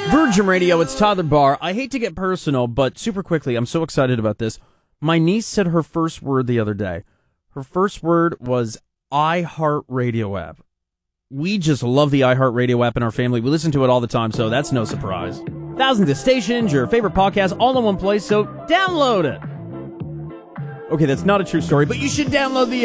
Virgin Radio, it's Tyler Barr. I hate to get personal, but super quickly, I'm so excited about this. My niece said her first word the other day. Her first word was iHeartRadio app. We just love the iHeartRadio app in our family. We listen to it all the time, so that's no surprise. Thousands of stations, your favorite podcasts, all in one place, so download it. Okay, that's not a true story, but you should download the